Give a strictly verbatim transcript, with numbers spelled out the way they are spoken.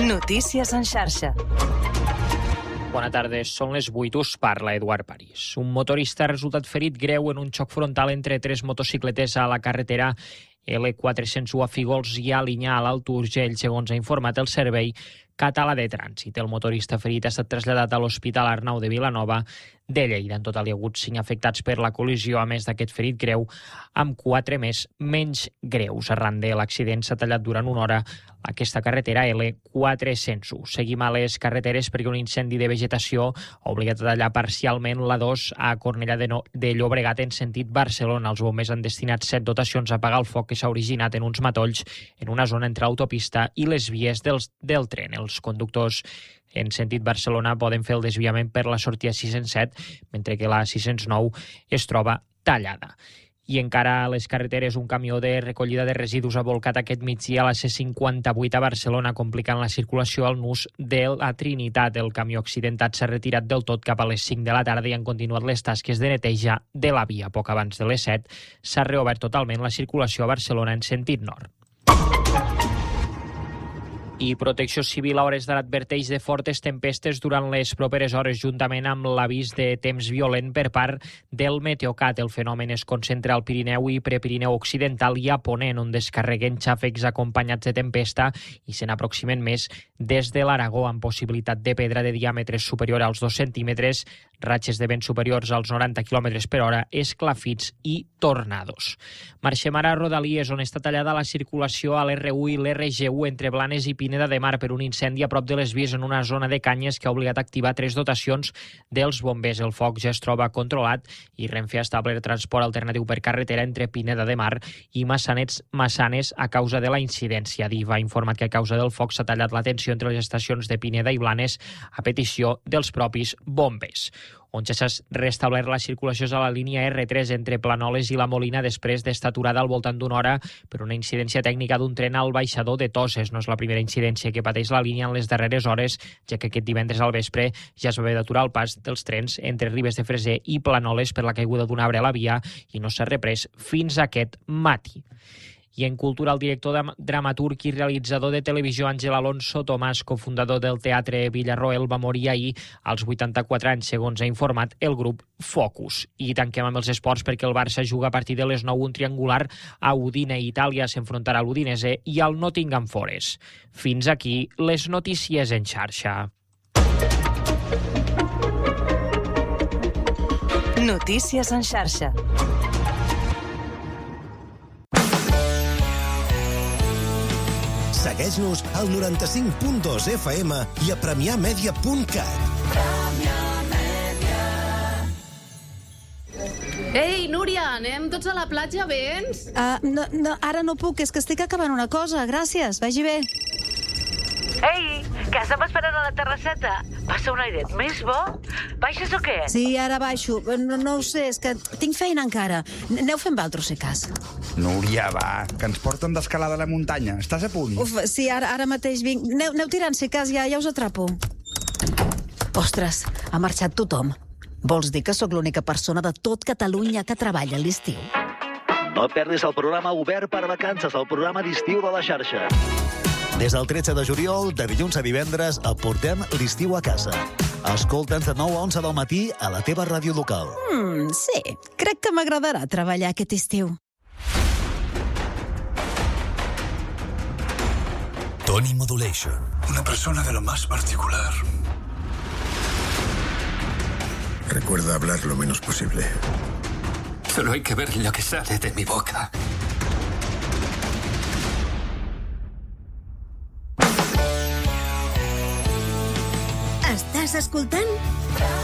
Notícies en xarxa. Bona tarda, són les vuit, us parla Eduard París. Un motorista ha resultat ferit greu en un xoc frontal entre tres motocicletes a la carretera L quatre-cents u a Fígols i a Alinyà, a l'Alt Urgell, segons ha informat el Servei Català de Trànsit. El motorista ferit ha estat traslladat a l'Hospital Arnau de Vilanova de Lleida. En total hi ha hagut cinc afectats per la col·lisió, a més d'aquest ferit greu, amb quatre més menys greus. Arran de l'accident s'ha tallat durant una hora aquesta carretera L quatre-cents u. Seguim a les carreteres perquè un incendi de vegetació ha obligat a tallar parcialment la dos a Cornellà de, no de Llobregat en sentit Barcelona. Els bombers han destinat set dotacions a apagar el foc que s'ha originat en uns matolls en una zona entre l'autopista i les vies dels, del tren. Els conductors en sentit Barcelona poden fer el desviament per la sortida sis-cents set, mentre que la sis-cents nou es troba tallada. I encara a les carreteres, un camió de recollida de residus ha volcat aquest migdia a la C cinquanta-vuit a Barcelona, complicant la circulació al nus de la Trinitat. El camió accidentat s'ha retirat del tot cap a les cinc de la tarda i han continuat les tasques de neteja de la via. Poc abans de les set s'ha reobert totalment la circulació a Barcelona en sentit nord. I Protecció Civil a hores d'ara adverteix de fortes tempestes durant les properes hores, juntament amb l'avís de temps violent per part del Meteocat. El fenomen es concentra al Pirineu i Prepirineu Occidental i a Ponent, on descarreguen xàfecs acompanyats de tempesta i se n'aproximen més des de l'Aragó, amb possibilitat de pedra de diàmetre superior als dos centímetres, ratxes de vent superiors als noranta quilòmetres per hora, esclafits i tornados. Marxem ara a Rodalies, on està tallada la circulació a l'R u i l'R G u entre Blanes i Pineda de Mar per un incendi a prop de les vies en una zona de canyes que ha obligat a activar tres dotacions dels bombers. El foc ja es troba controlat i Renfe ha establert transport alternatiu per carretera entre Pineda de Mar i Massanets Massanes a causa de la incidència. D I V ha informat que a causa del foc s'ha tallat l'atenció entre les estacions de Pineda i Blanes a petició dels propis bombers. On ja s'ha restablert la circulació és a la línia R tres entre Planoles i la Molina després d'estar aturada al voltant d'una hora per una incidència tècnica d'un tren al baixador de Toses. No és la primera incidència que pateix la línia en les darreres hores, ja que aquest divendres al vespre ja es va haver d'aturar el pas dels trens entre Ribes de Freser i Planoles per la caiguda d'un arbre a la via i no s'ha reprès fins aquest matí. I en cultura, el director dramaturg i realitzador de televisió Àngel Alonso Tomàs, cofundador del Teatre Villarroel, va morir ahir als vuitanta-quatre anys, segons ha informat el grup Focus. I tanquem amb els esports perquè el Barça juga a partir de les nou un triangular a Udine, Itàlia. S'enfrontarà a l'Udinese i al Nottingham Forest. Fins aquí les notícies en xarxa. Notícies en xarxa. Segueix-nos al noranta-cinc punt dos F M i a premià media punt cat. Ei, Núria, anem tots a la platja, vens? Uh, no, no, ara no puc, és que estic acabant una cosa. Gràcies, vagi bé. Ei, que estem esperant a la terrasseta. Passa un airet més bo? Baixes o què? Sí, ara baixo. No, no ho sé, és que tinc feina encara. Aneu fent valtros, si cas. Núria, va, que ens porten d'escalada a la muntanya. Estàs a punt? Uf, sí, ara, ara mateix vinc. Aneu, aneu tirant, si cas, ja, ja us atrapo. Ostres, ha marxat tothom. Vols dir que sóc l'única persona de tot Catalunya que treballa a l'estiu? No perdis el programa obert per vacances, el programa d'estiu de la xarxa. Des del tretze de juliol, de dilluns a divendres, et portem l'estiu a casa. Escolta'ns de nou a onze del matí a la teva ràdio local. Mm, sí, crec que m'agradarà treballar aquest estiu. Tony Modulation. Una persona de lo más particular. Recuerda hablar lo menos posible. Solo hay que ver lo que sale de mi boca. Estàs escoltant